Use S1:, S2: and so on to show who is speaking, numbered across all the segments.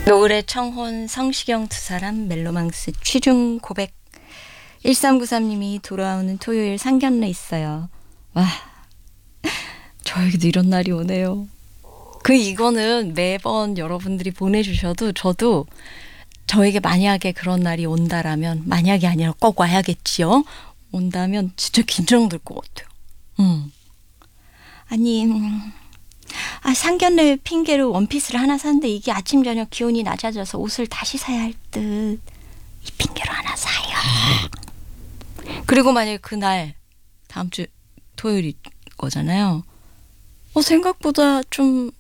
S1: 노을의 청혼 성시경 두 사람 멜로망스 취중 고백 1393님이 돌아오는 토요일 상견례 있어요. 와, 저에게도 이런 날이 오네요. 이거는 매번 여러분들이 보내주셔도 저도 저에게 만약에 그런 날이 온다라면, 만약이 아니라 꼭 와야겠지요. 온다면 진짜 긴장될 것 같아요. 아니, 상견례 핑계로 원피스를 하나 샀는데 이게 아침 저녁 기온이 낮아져서 옷을 다시 사야 할 듯. 이 핑계로 하나 사요. 그리고 만약에 그날 다음 주 토요일이 거잖아요. 생각보다 좀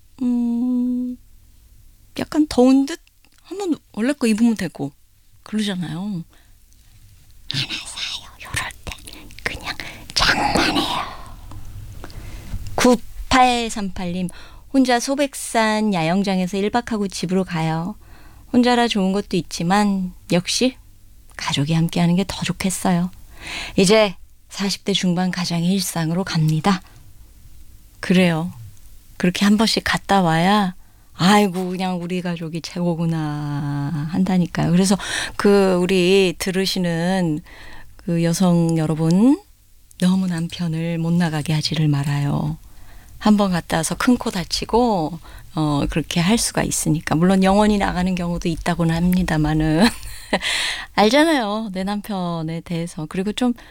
S1: 약간 더운 듯? 한번 원래 거 입으면 되고 그러잖아요. 하나 사요. 요럴 때 그냥 장만해요. 9838님, 혼자 소백산 야영장에서 1박하고 집으로 가요. 혼자라 좋은 것도 있지만 역시 가족이 함께하는 게 더 좋겠어요. 이제 40대 중반 가장의 일상으로 갑니다. 그래요. 그렇게 한 번씩 갔다 와야 아이고 그냥 우리 가족이 최고구나 한다니까요. 그래서 우리 들으시는 여성 여러분, 너무 남편을 못 나가게 하지를 말아요. 한 번 갔다 와서 큰 코 다치고 그렇게 할 수가 있으니까. 물론 영원히 나가는 경우도 있다고는 합니다마는 알잖아요. 내 남편에 대해서. 그리고 좀